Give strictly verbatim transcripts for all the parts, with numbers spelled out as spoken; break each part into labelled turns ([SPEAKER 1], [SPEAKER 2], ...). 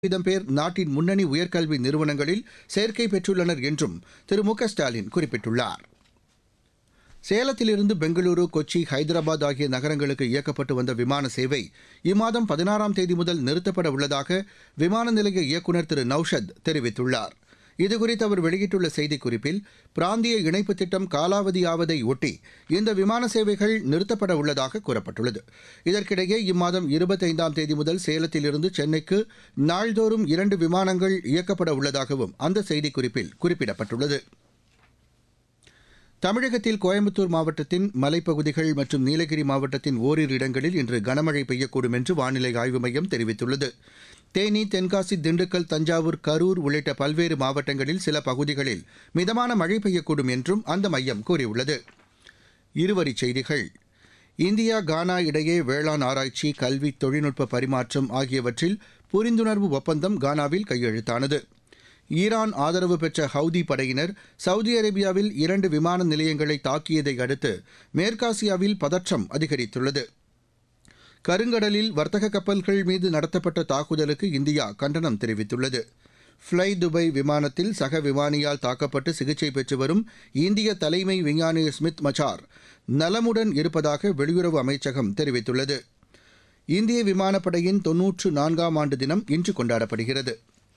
[SPEAKER 1] சதவீதம் பேர் நாட்டின் முன்னணி உயர்கல்வி நிறுவனங்களில் சேர்க்கை பெற்றுள்ளனர் என்றும் திரு மு க ஸ்டாலின் குறிப்பிட்டுள்ளார். சேலத்திலிருந்து பெங்களூரு, கொச்சி, ஹைதராபாத் ஆகிய நகரங்களுக்கு இயக்கப்பட்டு வந்த விமான சேவை இம்மாதம் பதினாறாம் தேதி முதல் நிறுத்தப்பட உள்ளதாக விமான நிலைய இயக்குநர் திரு நௌஷத் தெரிவித்துள்ளார். இதுகுறித்து அவர் வெளியிட்டுள்ள செய்திக்குறிப்பில், பிராந்திய இணைப்பு திட்டம் காலாவதியாவதை ஒட்டி இந்த விமான சேவைகள் நிறுத்தப்பட உள்ளதாக கூறப்பட்டுள்ளது. இதற்கிடையே இம்மாதம் இருபத்தைந்தாம் தேதி முதல் சேலத்திலிருந்து சென்னைக்கு நாள்தோறும் இரண்டு விமானங்கள் இயக்கப்பட உள்ளதாகவும் அந்த செய்திக்குறிப்பில் குறிப்பிடப்பட்டுள்ளது. தமிழகத்தில் கோயம்புத்தூர் மாவட்டத்தின் மலைப்பகுதிகள் மற்றும் நீலகிரி மாவட்டத்தின் ஓரிரு இடங்களில் இன்று கனமழை பெய்யக்கூடும் என்று வானிலை ஆய்வு மையம் தெரிவித்துள்ளது. தேனி, தென்காசி, திண்டுக்கல், தஞ்சாவூர், கரூர் உள்ளிட்ட பல்வேறு மாவட்டங்களில் சில பகுதிகளில் மிதமான மழை பெய்யக்கூடும் என்றும் அந்த மையம் கூறியுள்ளது. இருவரிச் செய்திகள். இந்தியா கானா இடையே வேளாண் ஆராய்ச்சி, கல்வி, தொழில்நுட்ப பரிமாற்றம் ஆகியவற்றில் புரிந்துணர்வு ஒப்பந்தம் கானாவில் கையெழுத்தானது. ஈரான் ஆதரவு பெற்ற ஹவுதி படையினர் சவுதி அரேபியாவில் இரண்டு விமான நிலையங்களை தாக்கியதை அடுத்து மேற்காசியாவில் பதற்றம் அதிகரித்துள்ளது. கருங்கடலில் வர்த்தக கப்பல்கள் மீது நடத்தப்பட்ட தாக்குதலுக்கு இந்தியா கண்டனம் தெரிவித்துள்ளது. ஃப்ளை துபாய் விமானத்தில் சக விமானியால் தாக்கப்பட்டு சிகிச்சை பெற்று வரும் இந்திய தலைமை விஞ்ஞானி ஸ்மித் மச்சார் நலமுடன் இருப்பதாக வெளியுறவு அமைச்சகம் தெரிவித்துள்ளது. இந்திய விமானப்படையின் தொன்னூற்று நான்காம் ஆண்டு தினம் இன்று கொண்டாடப்படுகிறது.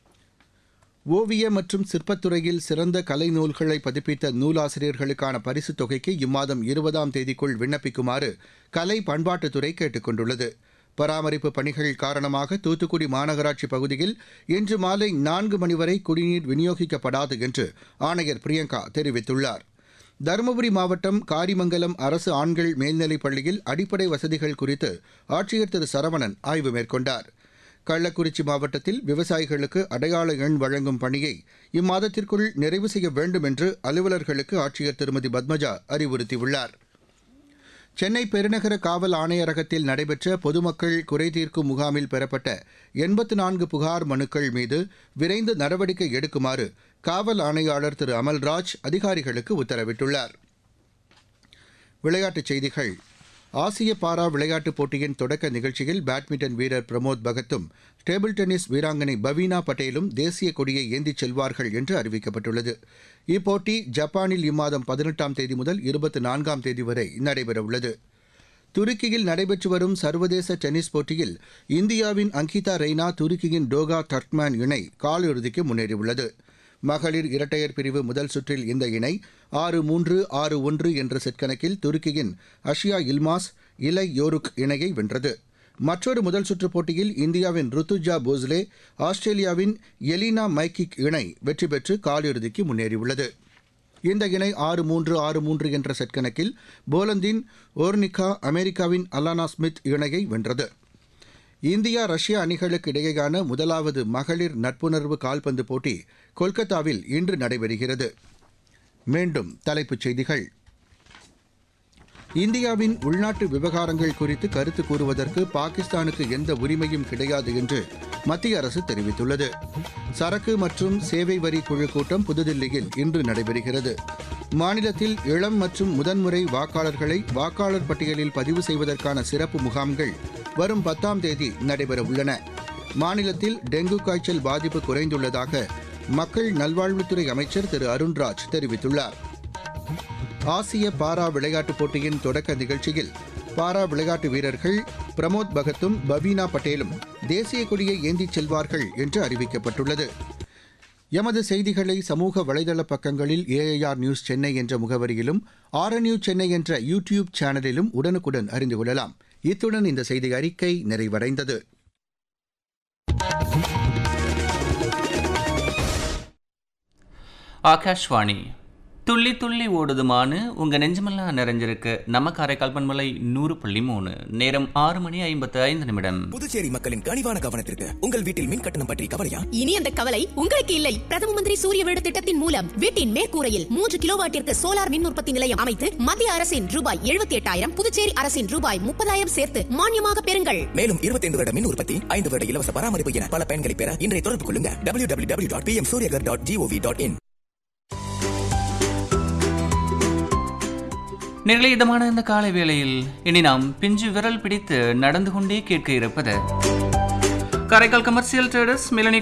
[SPEAKER 1] ஓவிய மற்றும் சிற்பத்துறையில் சிறந்த கலை நூல்களை பதிப்பித்த நூலாசிரியர்களுக்கான பரிசுத் தொகைக்கு இம்மாதம் இருபதாம் தேதிக்குள் விண்ணப்பிக்குமாறு கலை பண்பாட்டுத்துறை கேட்டுக் கொண்டுள்ளது. பராமரிப்பு பணிகள் காரணமாக தூத்துக்குடி மாநகராட்சி பகுதியில் இன்று மாலை நான்கு மணி வரை குடிநீர் விநியோகிக்கப்படாது என்று ஆணையர் பிரியங்கா தெரிவித்துள்ளார். தருமபுரி மாவட்டம் காரிமங்கலம் அரசு ஆண்கள் மேல்நிலைப் பள்ளியில் அடிப்படை வசதிகள் குறித்து ஆட்சியர் திரு சரவணன் ஆய்வு மேற்கொண்டார். கள்ளக்குறிச்சி மாவட்டத்தில் விவசாயிகளுக்கு அடையாள எண் வழங்கும் பணியை இம்மாதத்திற்குள் நிறைவு செய்ய வேண்டும் என்று அலுவலர்களுக்கு ஆட்சியர் திருமதி பத்மஜா அறிவுறுத்தியுள்ளார். சென்னை பெருநகர காவல் ஆணையரகத்தில் நடைபெற்ற பொதுமக்கள் குறைதீர்க்கும் முகாமில் பெறப்பட்ட எண்பத்து நான்கு புகார் மனுக்கள் மீது விரைந்து நடவடிக்கை எடுக்குமாறு காவல் ஆணையாளர் திரு அமல்ராஜ் அதிகாரிகளுக்கு உத்தரவிட்டுள்ளார். விளையாட்டுச் செய்திகள். ஆசிய பாரா விளையாட்டுப் போட்டியின் தொடக்க நிகழ்ச்சியில் பேட்மிண்டன் வீரர் பிரமோத் பகத்தும் டேபிள் டென்னிஸ் வீராங்கனை பவீனா பட்டேலும் தேசிய கொடியை ஏந்திச் செல்வார்கள் என்று அறிவிக்கப்பட்டுள்ளது. இப்போட்டி ஜப்பானில் இம்மாதம் பதினெட்டாம் தேதி முதல் இருபத்தி நான்காம் தேதி வரை நடைபெறவுள்ளது. துருக்கியில் நடைபெற்று வரும் சர்வதேச டென்னிஸ் போட்டியில் இந்தியாவின் அங்கிதா ரெய்னா துருக்கியின் டோகா டர்க்மேன் இணை காலிறுதிக்கு முன்னேறியுள்ளது. மகளிர் இரட்டையர் பிரிவு முதல் சுற்றில் இந்த இணை ஆறு மூன்று ஆறு ஒன்று என்ற செட் கணக்கில் துருக்கியின் அஷியா இல்மாஸ் இலை யோருக் இணையை வென்றது. மற்றொரு முதல் சுற்றுப் போட்டியில் இந்தியாவின் ருத்துஜா போஸ்லே ஆஸ்திரேலியாவின் எலினா மைக்கிக் இணை வெற்றி பெற்று காலிறுதிக்கு முன்னேறியுள்ளது. இந்த இணை ஆறு மூன்று ஆறு மூன்று என்ற செட் கணக்கில் போலந்தின் ஓர்னிகா அமெரிக்காவின் அலானா ஸ்மித் இணையை வென்றது. இந்தியா ரஷ்யா அணிகளுக்கு இடையேயான முதலாவது மகளிர் நட்புணர்வு கால்பந்து போட்டி கொல்கத்தாவில் இன்று நடைபெறுகிறது. மீண்டும் தலைப்புச் செய்திகள். இந்தியாவின் உள்நாட்டு விவகாரங்கள் குறித்து கருத்து கூறுவதற்கு பாகிஸ்தானுக்கு எந்த உரிமையும் கிடையாது என்று மத்திய அரசு தெரிவித்துள்ளது. சரக்கு மற்றும் சேவை வரி குழு கூட்டம் புதுதில்லியில் இன்று நடைபெறுகிறது. மாநிலத்தில் இளம் மற்றும் முதன்முறை வாக்காளர்களை வாக்காளர் பட்டியலில் பதிவு செய்வதற்கான சிறப்பு முகாம்கள் வரும் பத்தாம் தேதி நடைபெறவுள்ளன. மாநிலத்தில் டெங்கு காய்ச்சல் பாதிப்பு குறைந்துள்ளதாக மக்கள் நல்வாழ்வுத்துறை அமைச்சர் திரு அருண்ராஜ் தெரிவித்துள்ளார். ஆசிய பாரா விளையாட்டுப் போட்டியின் தொடக்க நிகழ்ச்சியில் பாரா விளையாட்டு வீரர்கள் பிரமோத் பகத்தும் பவீனா பட்டேலும் தேசிய கொடியை ஏந்திச் செல்வார்கள் என்று அறிவிக்கப்பட்டுள்ளது. எமது செய்திகளை சமூக வலைதள பக்கங்களில் ஏஐஆர் நியூஸ் சென்னை என்ற முகவரியிலும் ஆர்என்யூ சென்னை என்ற யூடியூப் சேனலிலும் உடனுக்குடன் அறிந்து கொள்ளலாம். இத்துடன் இந்த செய்தி அறிக்கை நிறைவடைந்தது.
[SPEAKER 2] ஆகாஷ்வாணி துள்ளி துள்ளி ஓடுதுமானு உங்க நெஞ்சமெல்லாம் நிறைஞ்சிருக்கு. நம்ம காரைக்கால் பண்பலை நூறு புள்ளி மூணு. நேரம் ஆறு மணி ஐம்பத்து ஐந்து நிமிடம்.
[SPEAKER 3] புதுச்சேரி மக்களின் கனிவான கவனத்திற்கு. உங்கள் வீட்டில் மின் கட்டணம் பற்றி கவலையா?
[SPEAKER 4] இனி அந்த கவலை உங்களுக்கு இல்லை. பிரதம மந்திரி சூரிய வீடு திட்டத்தின் மூலம் வீட்டின் மேற்கூரையில் மூன்று கிலோவாட்டிற்கு சோலார் மின் உற்பத்தி நிலையம் அமைத்து மத்திய அரசின் ரூபாய் எழுபத்தி எட்டாயிரம் புதுச்சேரி அரசின் ரூபாய் முப்பதாயிரம் சேர்த்து மானியமாக பெறுங்கள்.
[SPEAKER 3] மேலும் இருபத்தி ஐந்து வருட மின் உற்பத்தி, ஐந்து வருட இலவச பராமரிப்பு என பல பயன்களை பெற இன்றைய தொடர்பு கொள்ளுங்க. W W W dot B M Surya Ghar dot gov dot in.
[SPEAKER 2] நிர்லீதமான இந்த காலை வேளையில் இனி நாம் பிஞ்சு விரல் பிடித்து நடந்து கொண்டே கேட்க இருப்பது காரைக்கால் கமர்ஷியல் ட்ரேடர்ஸ் மிலனி